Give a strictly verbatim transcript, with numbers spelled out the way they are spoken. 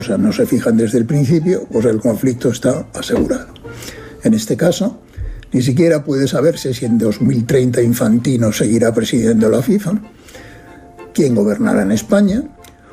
sea, no se fijan desde el principio, pues el conflicto está asegurado. En este caso, ni siquiera puede saberse si en dos mil treinta Infantino seguirá presidiendo la FIFA, quién gobernará en España,